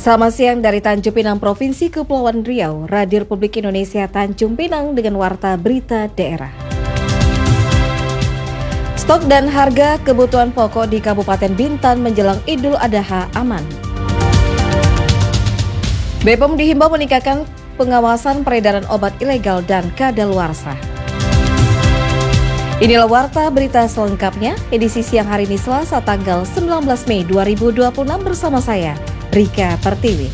Selamat siang dari Tanjung Pinang, Provinsi Kepulauan Riau, Radio Republik Indonesia Tanjung Pinang dengan Warta Berita Daerah. Stok dan harga kebutuhan pokok di Kabupaten Bintan menjelang Idul Adha aman. BPOM dihimbau meningkatkan pengawasan peredaran obat ilegal dan kadaluarsa. Inilah Warta Berita selengkapnya, edisi siang hari ini Selasa tanggal 19 Mei 2026 bersama saya, Rika Pertiwi.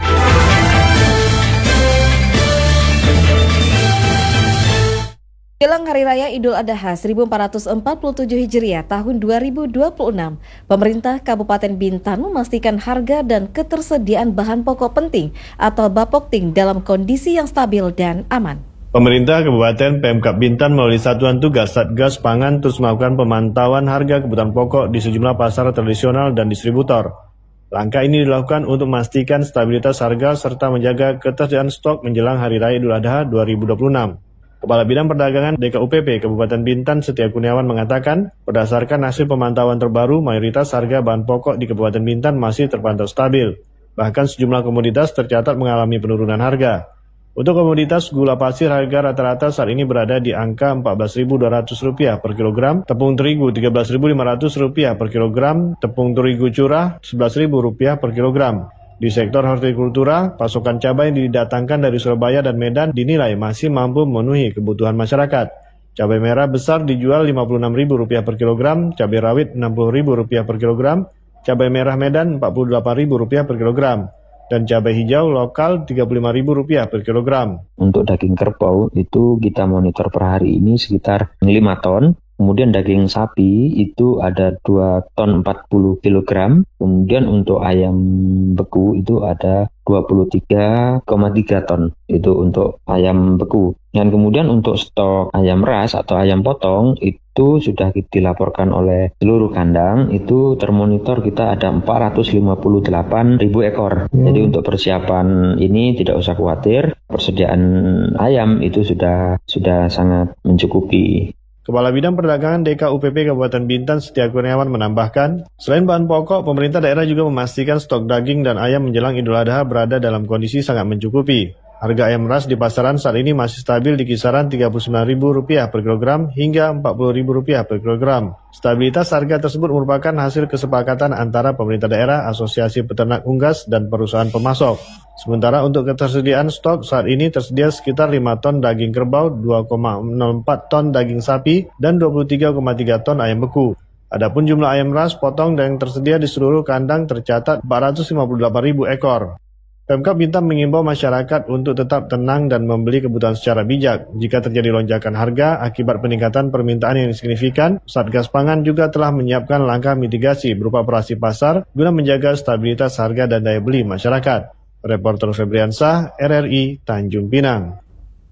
Jelang Hari Raya Idul Adha 1447 Hijriah tahun 2026, pemerintah Kabupaten Bintan memastikan harga dan ketersediaan bahan pokok penting atau Bapokting dalam kondisi yang stabil dan aman. Pemerintah Kabupaten Pemkab Bintan melalui Satuan Tugas Satgas Pangan terus melakukan pemantauan harga kebutuhan pokok di sejumlah pasar tradisional dan distributor. Langkah ini dilakukan untuk memastikan stabilitas harga serta menjaga ketersediaan stok menjelang Hari Raya Idul Adha 2026. Kepala Bidang Perdagangan DKUPP Kabupaten Bintan Setia Kurniawan mengatakan, berdasarkan hasil pemantauan terbaru, mayoritas harga bahan pokok di Kabupaten Bintan masih terpantau stabil. Bahkan sejumlah komoditas tercatat mengalami penurunan harga. Untuk komoditas gula pasir, harga rata-rata saat ini berada di angka Rp14.200 per kilogram, tepung terigu Rp13.500 per kilogram, tepung terigu curah Rp11.000 per kilogram. Di sektor hortikultura, pasokan cabai yang didatangkan dari Surabaya dan Medan dinilai masih mampu memenuhi kebutuhan masyarakat. Cabai merah besar dijual Rp56.000 per kilogram, cabai rawit Rp60.000 per kilogram, cabai merah Medan Rp48.000 per kilogram, dan cabai hijau lokal Rp35.000 per kilogram. Untuk daging kerbau itu kita monitor per hari ini sekitar 5 ton. Kemudian daging sapi itu ada 2 ton 40 kg. Kemudian untuk ayam beku itu ada 23,3 ton. Itu untuk ayam beku. Dan kemudian untuk stok ayam ras atau ayam potong itu sudah dilaporkan oleh seluruh kandang. Itu termonitor kita ada 458.000 ekor. Jadi untuk persiapan ini tidak usah khawatir. Persediaan ayam itu sudah sangat mencukupi. Kepala Bidang Perdagangan DKUPP Kabupaten Bintan Setia Kurniawan menambahkan, selain bahan pokok, pemerintah daerah juga memastikan stok daging dan ayam menjelang Idul Adha berada dalam kondisi sangat mencukupi. Harga ayam ras di pasaran saat ini masih stabil di kisaran Rp39.000 per kilogram hingga Rp40.000 per kilogram. Stabilitas harga tersebut merupakan hasil kesepakatan antara pemerintah daerah, Asosiasi Peternak Unggas, dan perusahaan pemasok. Sementara untuk ketersediaan stok saat ini tersedia sekitar 5 ton daging kerbau, 2,04 ton daging sapi, dan 23,3 ton ayam beku. Adapun jumlah ayam ras potong yang tersedia di seluruh kandang tercatat 458.000 ekor. Pemkab Bintan mengimbau masyarakat untuk tetap tenang dan membeli kebutuhan secara bijak. Jika terjadi lonjakan harga akibat peningkatan permintaan yang signifikan, Satgas Pangan juga telah menyiapkan langkah mitigasi berupa operasi pasar guna menjaga stabilitas harga dan daya beli masyarakat. Reporter Febriansah, RRI, Tanjung Pinang.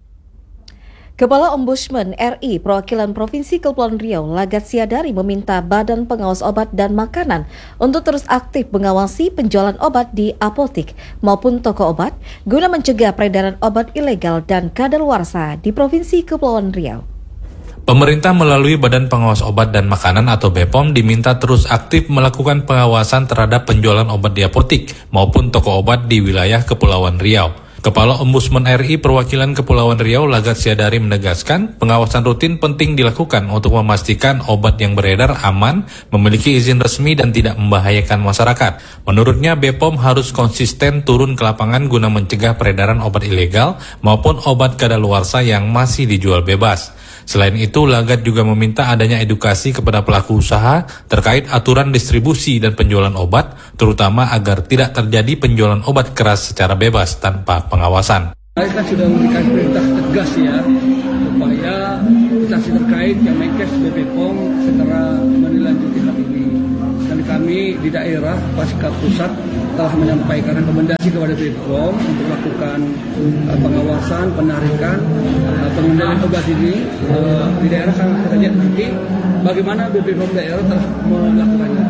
Kepala Ombudsman RI Perwakilan Provinsi Kepulauan Riau, Lagat Siadari, meminta Badan Pengawas Obat dan Makanan untuk terus aktif mengawasi penjualan obat di apotik maupun toko obat guna mencegah peredaran obat ilegal dan kadaluarsa di Provinsi Kepulauan Riau. Pemerintah melalui Badan Pengawas Obat dan Makanan atau BPOM diminta terus aktif melakukan pengawasan terhadap penjualan obat di apotik maupun toko obat di wilayah Kepulauan Riau. Kepala Ombudsman RI Perwakilan Kepulauan Riau Lagat Siadari menegaskan pengawasan rutin penting dilakukan untuk memastikan obat yang beredar aman, memiliki izin resmi dan tidak membahayakan masyarakat. Menurutnya BPOM harus konsisten turun ke lapangan guna mencegah peredaran obat ilegal maupun obat kadaluarsa yang masih dijual bebas. Selain itu, Lagat juga meminta adanya edukasi kepada pelaku usaha terkait aturan distribusi dan penjualan obat, terutama agar tidak terjadi penjualan obat keras secara bebas tanpa pengawasan. Kita sudah memberikan perintah tegas ya, supaya instansi terkait yang Menkes BPOM segera menindaklanjuti hal ini. Dan kami di daerah pasca pusat telah menyampaikan rekomendasi kepada BPOM untuk melakukan pengawasan, penarikan, pengendalian obat ini di daerah. Sangat kita lihat nanti bagaimana BPOM daerah telah melakukannya.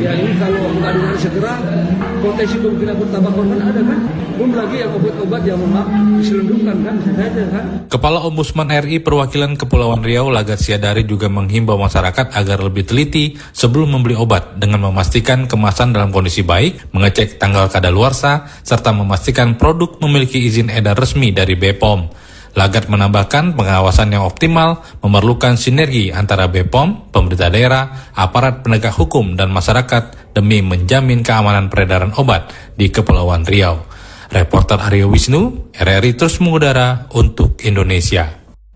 Ya ini kalau nggak dengan segera, potensi kemungkinan bertambah korban ada kan? Belum lagi yang obat-obat yang diselundupkan kan, bisa saja kan? Kepala Ombudsman RI perwakilan Kepulauan Riau Lagat Siadari juga menghimbau masyarakat agar lebih teliti sebelum membeli obat dengan memastikan kemasan dalam kondisi baik, mengecek tanggal kadaluarsa, serta memastikan produk memiliki izin edar resmi dari BPOM. Lagat menambahkan pengawasan yang optimal memerlukan sinergi antara BPOM, pemerintah daerah, aparat penegak hukum, dan masyarakat demi menjamin keamanan peredaran obat di Kepulauan Riau. Reporter Aryo Wisnu, RRI terus mengudara untuk Indonesia.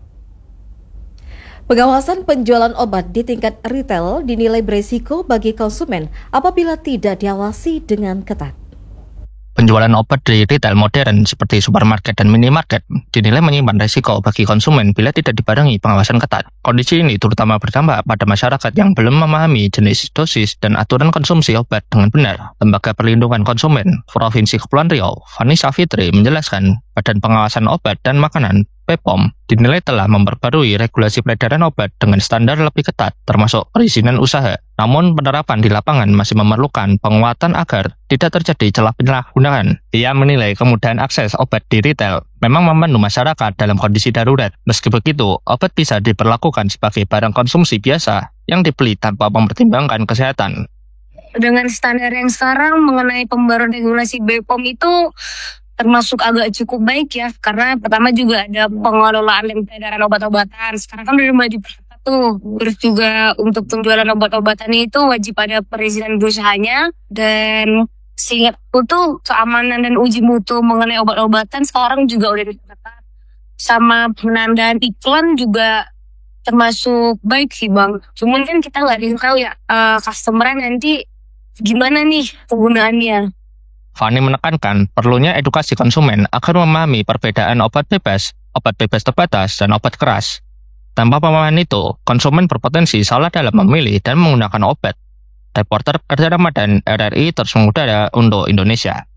Pengawasan penjualan obat di tingkat retail dinilai beresiko bagi konsumen apabila tidak diawasi dengan ketat. Penjualan obat di retail modern seperti supermarket dan minimarket dinilai menyimpan risiko bagi konsumen bila tidak dibarengi pengawasan ketat. Kondisi ini terutama berdampak pada masyarakat yang belum memahami jenis dosis dan aturan konsumsi obat dengan benar. Lembaga Perlindungan Konsumen Provinsi Kepulauan Riau, Vanessa Fitri, menjelaskan Badan Pengawasan Obat dan Makanan BPOM dinilai telah memperbarui regulasi peredaran obat dengan standar lebih ketat, termasuk perizinan usaha. Namun penerapan di lapangan masih memerlukan penguatan agar tidak terjadi celah penyalahgunaan. Ia menilai kemudahan akses obat di retail memang membantu masyarakat dalam kondisi darurat. Meski begitu, obat bisa diperlakukan sebagai barang konsumsi biasa yang dibeli tanpa mempertimbangkan kesehatan. Dengan standar yang sekarang mengenai pembaruan regulasi BPOM itu termasuk agak cukup baik ya, karena pertama juga ada pengelolaan dan peredaran obat-obatan. Sekarang kan udah maju tuh. Terus juga untuk penjualan obat-obatan itu wajib ada perizinan usahanya, dan seingatku tuh keamanan dan uji mutu mengenai obat-obatan sekarang juga udah ditetapkan. Sama penandaan iklan juga termasuk baik sih Bang. Cuman kan kita nggak tahu ya customer nanti gimana nih penggunaannya. Fani menekankan perlunya edukasi konsumen agar memahami perbedaan obat bebas terbatas, dan obat keras. Tanpa pemahaman itu, konsumen berpotensi salah dalam memilih dan menggunakan obat. Reporter Kerja Ramadan, RRI terus mengudara untuk Indonesia.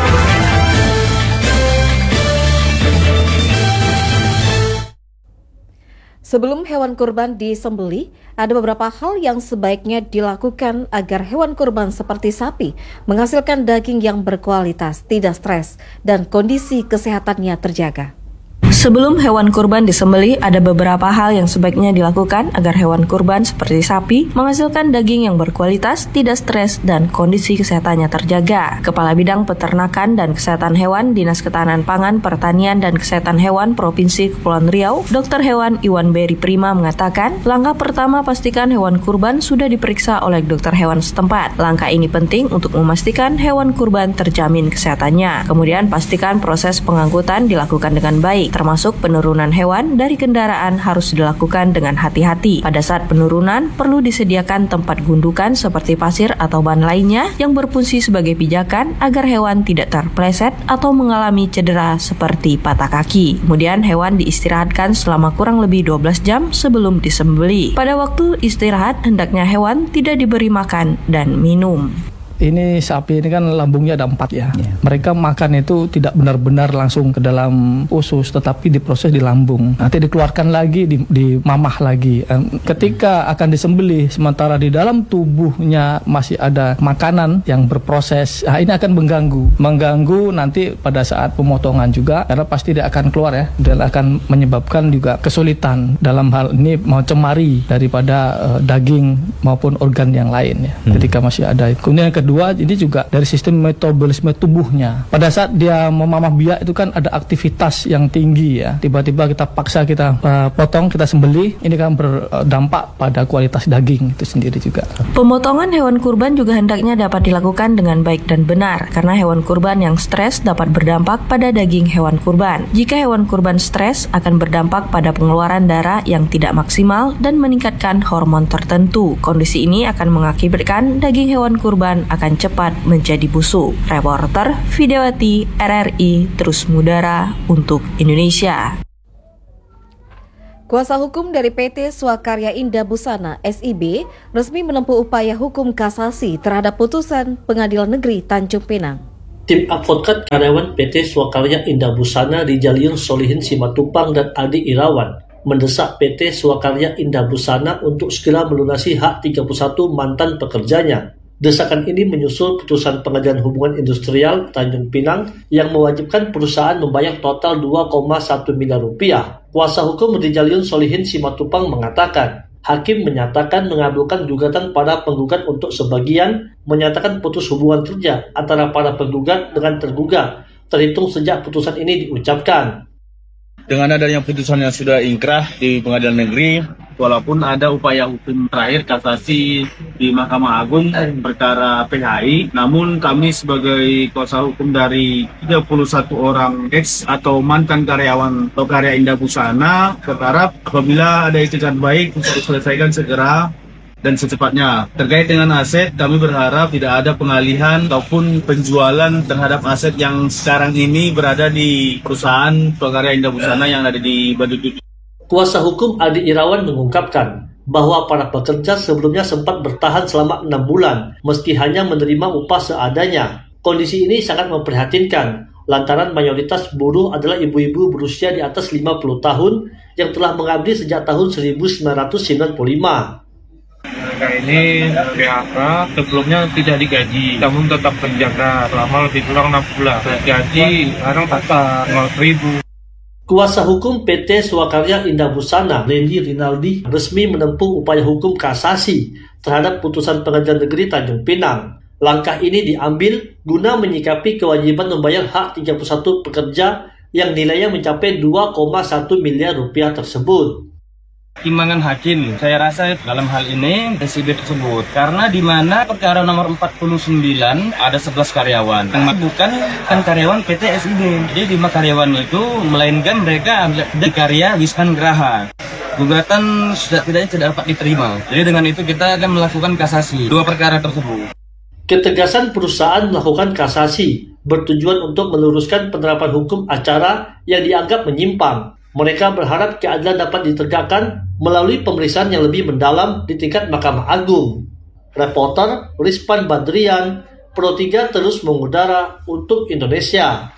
Sebelum hewan kurban disembelih, ada beberapa hal yang sebaiknya dilakukan agar hewan kurban seperti sapi menghasilkan daging yang berkualitas, tidak stres, dan kondisi kesehatannya terjaga. Sebelum hewan kurban disembelih, ada beberapa hal yang sebaiknya dilakukan agar hewan kurban seperti sapi menghasilkan daging yang berkualitas, tidak stres, dan kondisi kesehatannya terjaga. Kepala Bidang Peternakan dan Kesehatan Hewan Dinas Ketahanan Pangan, Pertanian, dan Kesehatan Hewan Provinsi Kepulauan Riau, Dr. Hewan Iwan Beri Prima mengatakan, langkah pertama pastikan hewan kurban sudah diperiksa oleh dokter hewan setempat. Langkah ini penting untuk memastikan hewan kurban terjamin kesehatannya. Kemudian pastikan proses pengangkutan dilakukan dengan baik, termasuk penurunan hewan dari kendaraan harus dilakukan dengan hati-hati. Pada saat penurunan, perlu disediakan tempat gundukan seperti pasir atau ban lainnya yang berfungsi sebagai pijakan agar hewan tidak terpleset atau mengalami cedera seperti patah kaki. Kemudian hewan diistirahatkan selama kurang lebih 12 jam sebelum disembelih. Pada waktu istirahat, hendaknya hewan tidak diberi makan dan minum. Ini sapi ini kan lambungnya ada 4 ya. Mereka makan itu tidak benar-benar langsung ke dalam usus, tetapi diproses di lambung. Nanti dikeluarkan lagi, di mamah lagi. Ketika akan disembelih, sementara di dalam tubuhnya masih ada makanan yang berproses, ini akan mengganggu nanti pada saat pemotongan juga, karena pasti dia akan keluar ya, dan akan menyebabkan juga kesulitan dalam hal ini mencemari daripada daging maupun organ yang lain ya. Ketika masih ada. Kemudian yang kedua, ini juga dari sistem metabolisme tubuhnya. Pada saat dia memamah biak itu kan ada aktivitas yang tinggi ya. Tiba-tiba kita paksa, kita potong, kita sembelih, ini kan berdampak pada kualitas daging itu sendiri juga. Pemotongan hewan kurban juga hendaknya dapat dilakukan dengan baik dan benar, karena hewan kurban yang stres dapat berdampak pada daging hewan kurban. Jika hewan kurban stres, akan berdampak pada pengeluaran darah yang tidak maksimal dan meningkatkan hormon tertentu. Kondisi ini akan mengakibatkan daging hewan kurban akan cepat menjadi busuk. Reporter Videowati, RRI terus mengudara untuk Indonesia. Kuasa hukum dari PT Swakarya Indah Busana (SIB) resmi menempuh upaya hukum kasasi terhadap putusan Pengadilan Negeri Tanjung Pinang. Tim advokat karyawan PT Swakarya Indah Busana Rijaliun Solihin Simatupang dan Adi Irawan mendesak PT Swakarya Indah Busana untuk segera melunasi hak 31 mantan pekerjanya. Desakan ini menyusul putusan Pengadilan Hubungan Industrial Tanjung Pinang yang mewajibkan perusahaan membayar total 2,1 miliar rupiah. Kuasa hukum Rizaliun Solihin Simatupang mengatakan, hakim menyatakan mengabulkan gugatan para penggugat untuk sebagian menyatakan putus hubungan kerja antara para penggugat dengan tergugat, terhitung sejak putusan ini diucapkan. Dengan adanya putusan yang sudah inkrah di Pengadilan Negeri, walaupun ada upaya hukum terakhir kasasi di Mahkamah Agung perkara PHI, namun kami sebagai kuasa hukum dari 31 orang ex atau mantan karyawan Lokarya Indah Busana berharap apabila ada itikat baik untuk diselesaikan segera dan secepatnya. Terkait dengan aset, kami berharap tidak ada pengalihan ataupun penjualan terhadap aset yang sekarang ini berada di perusahaan Lokarya Indah Busana yang ada di Batu Tujuh. Kuasa hukum Adi Irawan mengungkapkan bahwa para pekerja sebelumnya sempat bertahan selama 6 bulan meski hanya menerima upah seadanya. Kondisi ini sangat memprihatinkan lantaran mayoritas buruh adalah ibu-ibu berusia di atas 50 tahun yang telah mengabdi sejak tahun 1995. Mereka ini PHK sebelumnya tidak digaji, namun tetap penjaga selama lebih kurang 6 bulan. Gaji sekarang tak 5.000. Kuasa hukum PT Swakarya Indah Busana, Randy Rinaldi, resmi menempuh upaya hukum kasasi terhadap putusan Pengadilan Negeri Tanjung Pinang. Langkah ini diambil guna menyikapi kewajiban membayar hak 31 pekerja yang nilainya mencapai 2,1 miliar rupiah tersebut. Timbangan hakim, saya rasa dalam hal ini SIB tersebut karena di mana perkara nomor 49 ada 11 karyawan yang bukan karyawan PT SIB. Jadi 5 karyawan itu melainkan mereka dari karya Wisman Graha. Gugatan tidak dapat diterima. Jadi dengan itu kita akan melakukan kasasi 2 perkara tersebut. Ketegasan perusahaan melakukan kasasi bertujuan untuk meluruskan penerapan hukum acara yang dianggap menyimpang. Mereka berharap keadilan dapat ditegakkan melalui pemeriksaan yang lebih mendalam di tingkat Mahkamah Agung. Reporter Rizpan Badrian, Pro 3 terus mengudara untuk Indonesia.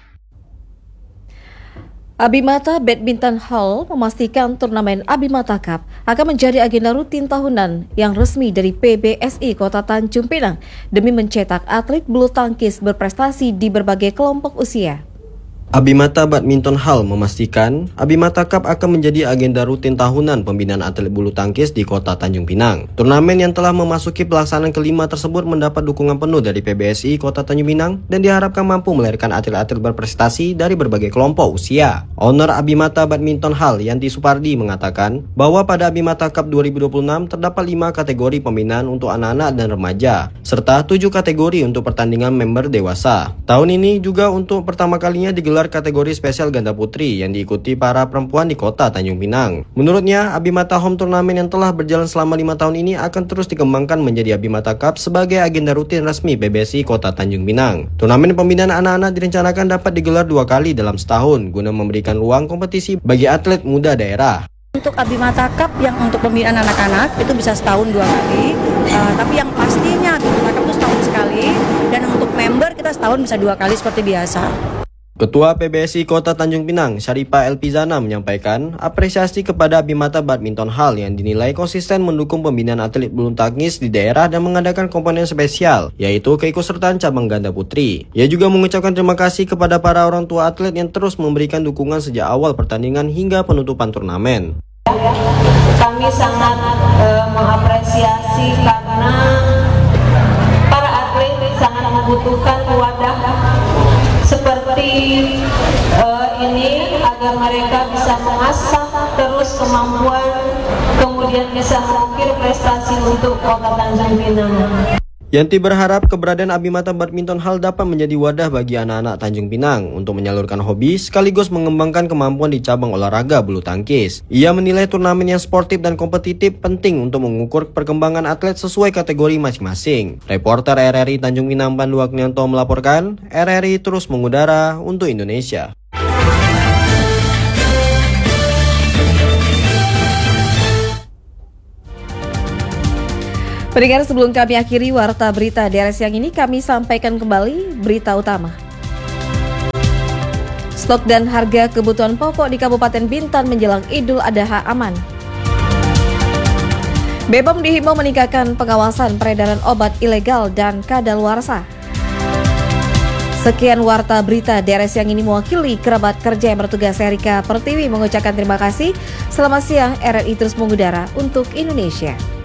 Abimata Badminton Hall memastikan turnamen Abimata Cup akan menjadi agenda rutin tahunan yang resmi dari PBSI Kota Tanjung Pinang demi mencetak atlet bulu tangkis berprestasi di berbagai kelompok usia. Abimata Badminton Hall memastikan Abimata Cup akan menjadi agenda rutin tahunan pembinaan atlet bulu tangkis di Kota Tanjung Pinang. Turnamen yang telah memasuki pelaksanaan kelima tersebut mendapat dukungan penuh dari PBSI Kota Tanjung Pinang dan diharapkan mampu melahirkan atlet-atlet berprestasi dari berbagai kelompok usia. Owner Abimata Badminton Hall Yanti Supardi mengatakan bahwa pada Abimata Cup 2026 terdapat 5 kategori pembinaan untuk anak-anak dan remaja, serta 7 kategori untuk pertandingan member dewasa. Tahun ini juga untuk pertama kalinya digelar kategori spesial ganda putri yang diikuti para perempuan di Kota Tanjung Pinang. Menurutnya, Abimata Home Turnamen yang telah berjalan selama 5 tahun ini akan terus dikembangkan menjadi Abimata Cup sebagai agenda rutin resmi PBSI Kota Tanjung Pinang. Turnamen pembinaan anak-anak direncanakan dapat digelar 2 kali dalam setahun guna memberikan ruang kompetisi bagi atlet muda daerah. Untuk Abimata Cup yang untuk pembinaan anak-anak itu bisa setahun 2 kali, tapi yang pastinya Abimata Cup itu setahun sekali, dan untuk member kita setahun bisa 2 kali seperti biasa. Ketua PBSI Kota Tanjung Pinang, Syarifah Elpizana menyampaikan apresiasi kepada Abimata Badminton Hall yang dinilai konsisten mendukung pembinaan atlet bulu tangkis di daerah dan mengadakan komponen spesial, yaitu keikutsertaan cabang ganda putri. Ia juga mengucapkan terima kasih kepada para orang tua atlet yang terus memberikan dukungan sejak awal pertandingan hingga penutupan turnamen. Kami sangat mengapresiasi karena para atlet sangat membutuhkan wadah seperti ini agar mereka bisa mengasah terus kemampuan, kemudian bisa mengukir prestasi untuk Kota Tanjung Pinang. Yanti berharap keberadaan Abimata Badminton Hall dapat menjadi wadah bagi anak-anak Tanjung Pinang untuk menyalurkan hobi sekaligus mengembangkan kemampuan di cabang olahraga bulu tangkis. Ia menilai turnamen yang sportif dan kompetitif penting untuk mengukur perkembangan atlet sesuai kategori masing-masing. Reporter RRI Tanjung Pinang Pandu Agnianto melaporkan, RRI terus mengudara untuk Indonesia. Pendengar, sebelum kami akhiri warta berita daerah siang ini, kami sampaikan kembali berita utama. Stok dan harga kebutuhan pokok di Kabupaten Bintan menjelang Idul Adha aman. BPOM dihimbau meningkatkan pengawasan peredaran obat ilegal dan kadaluarsa. Sekian warta berita DRS yang ini mewakili kerabat kerja yang bertugas. Erika Pertiwi mengucapkan terima kasih. Selamat siang, RRI terus mengudara untuk Indonesia.